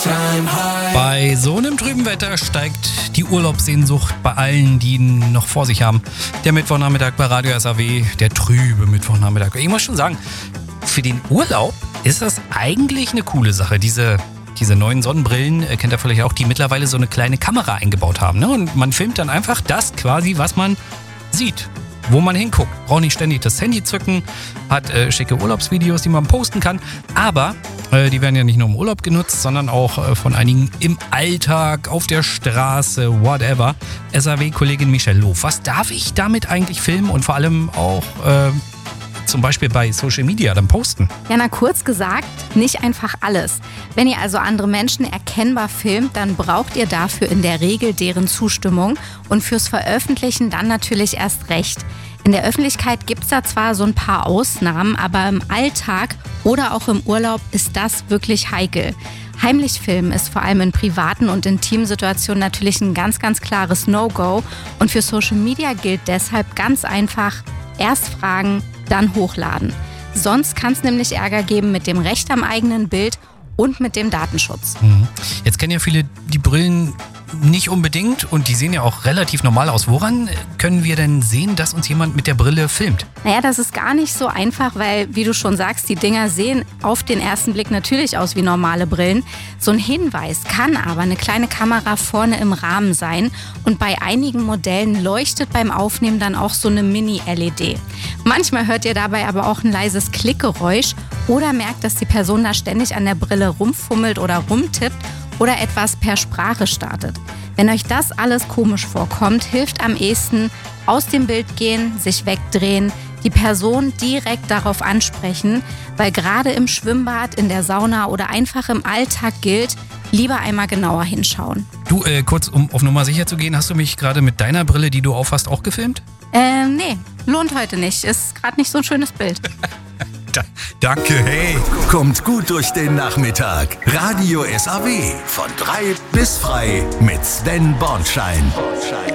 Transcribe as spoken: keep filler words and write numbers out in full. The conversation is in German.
Bei so einem trüben Wetter steigt die Urlaubssehnsucht bei allen, die ihn noch vor sich haben. Der Mittwochnachmittag bei Radio S A W, der trübe Mittwochnachmittag. Ich muss schon sagen, für den Urlaub ist das eigentlich eine coole Sache. Diese, diese neuen Sonnenbrillen, äh, kennt ihr vielleicht auch, die mittlerweile so eine kleine Kamera eingebaut haben. Ne? Und man filmt dann einfach das quasi, was man sieht, wo man hinguckt. Braucht nicht ständig das Handy zücken, hat äh, schicke Urlaubsvideos, die man posten kann. Aber äh, die werden ja nicht nur im Urlaub genutzt, sondern auch äh, von einigen im Alltag, auf der Straße, whatever. S A W-Kollegin Michelle Loof, was darf ich damit eigentlich filmen und vor allem auch äh, zum Beispiel bei Social Media dann posten? Ja, na kurz gesagt, nicht einfach alles. Wenn ihr also andere Menschen erkennbar filmt, dann braucht ihr dafür in der Regel deren Zustimmung und fürs Veröffentlichen dann natürlich erst recht. In der Öffentlichkeit gibt es da zwar so ein paar Ausnahmen, aber im Alltag oder auch im Urlaub ist das wirklich heikel. Heimlich filmen ist vor allem in privaten und intimen Situationen natürlich ein ganz, ganz klares No-Go. Und für Social Media gilt deshalb ganz einfach, erst fragen, dann hochladen. Sonst kann es nämlich Ärger geben mit dem Recht am eigenen Bild und mit dem Datenschutz. Mhm. Jetzt kennen ja viele die Brillen nicht unbedingt und die sehen ja auch relativ normal aus. Woran können wir denn sehen, dass uns jemand mit der Brille filmt? Naja, das ist gar nicht so einfach, weil, wie du schon sagst, die Dinger sehen auf den ersten Blick natürlich aus wie normale Brillen. So ein Hinweis kann aber eine kleine Kamera vorne im Rahmen sein und bei einigen Modellen leuchtet beim Aufnehmen dann auch so eine Mini-L E D. Manchmal hört ihr dabei aber auch ein leises Klickgeräusch oder merkt, dass die Person da ständig an der Brille rumfummelt oder rumtippt oder etwas per Sprache startet. Wenn euch das alles komisch vorkommt, hilft am ehesten aus dem Bild gehen, sich wegdrehen, die Person direkt darauf ansprechen, weil gerade im Schwimmbad, in der Sauna oder einfach im Alltag gilt, lieber einmal genauer hinschauen. Du, äh, kurz, um auf Nummer sicher zu gehen, hast du mich gerade mit deiner Brille, die du aufhast, auch gefilmt? Ähm, nee, lohnt heute nicht. Ist gerade nicht so ein schönes Bild. Da, danke, hey. Kommt gut durch den Nachmittag. Radio S A W von drei bis frei mit Sven Bornschein.